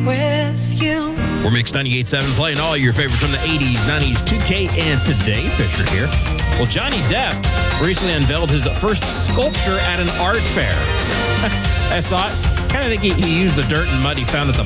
with you. We're Mix 98.7 playing all your favorites from the 80s, 90s, 2K, and today. Fisher here. Well, Johnny Depp recently unveiled his first sculpture at an art fair. I saw it. Kind of think he used the dirt and mud he found at the